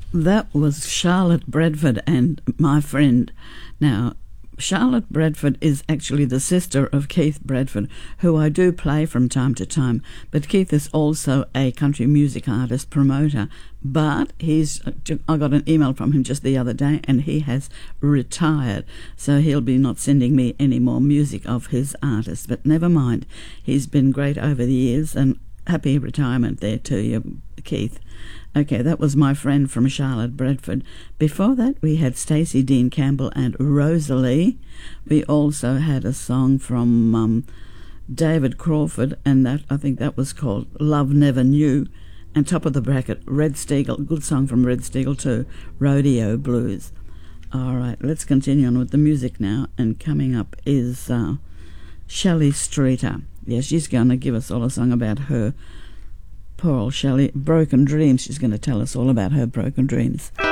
That was Charlotte Bradford and My Friend. Now, Charlotte Bradford is actually the sister of Keith Bradford, who I do play from time to time. But Keith is also a country music artist, promoter. But I got an email from him just the other day, and he has retired. So he'll be not sending me any more music of his artists. But never mind. He's been great over the years, and happy retirement there to you, Keith. Okay, that was My Friend from Charlotte Bradford. Before that, we had Stacey Dean Campbell and Rosalie. We also had a song from David Crawford, and I think that was called Love Never Knew. And top of the bracket, Red Steagall, good song from Red Steagall too, Rodeo Blues. All right, let's continue on with the music now. And coming up is Shelley Streeter. Yeah, she's going to give us all a song about her. Poor old Shelley, broken dreams. She's going to tell us all about her broken dreams.